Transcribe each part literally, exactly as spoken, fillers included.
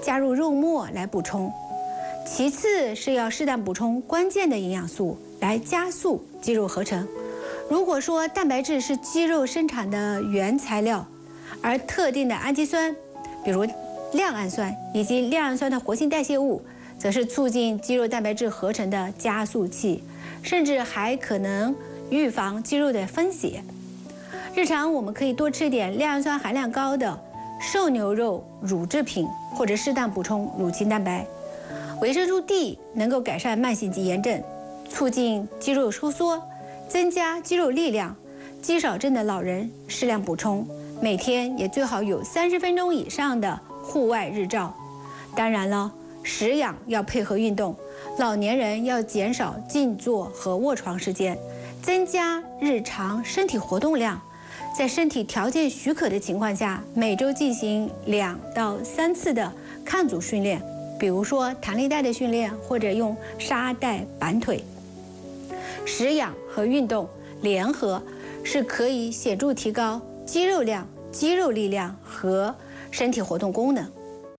加入肉末来补充。其次是要适当补充关键的营养素来加速肌肉合成。如果说蛋白质是肌肉生产的原材料，而特定的氨基酸，比如亮氨酸以及亮氨酸的活性代谢物，则是促进肌肉蛋白质合成的加速器，甚至还可能预防肌肉的分解。日常我们可以多吃一点亮氨酸含量高的瘦牛肉乳制品，或者适当补充乳清蛋白。维生素 D 能够改善慢性肌炎症，促进肌肉收缩，增加肌肉力量。肌少症的老人适量补充，每天也最好有三十分钟以上的户外日照。当然了，食养要配合运动，老年人要减少静坐和卧床时间，增加日常身体活动量。在身体条件许可的情况下，每周进行两到三次的抗阻训练，比如说弹力带的训练，或者用沙袋板腿。食养和运动联合是可以显著提高肌肉量、肌肉力量和身体活动功能。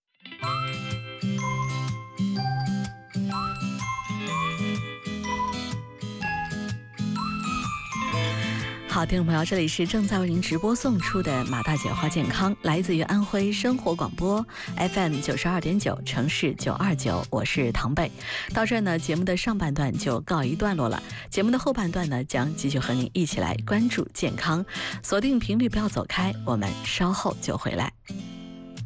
好，听众朋友，这里是正在为您直播送出的马大姐话健康，来自于安徽生活广播 F M 九十二点九，城市九二九，我是唐贝。到这儿呢，节目的上半段就告一段落了。节目的后半段呢，将继续和您一起来关注健康，锁定频率，不要走开，我们稍后就回来。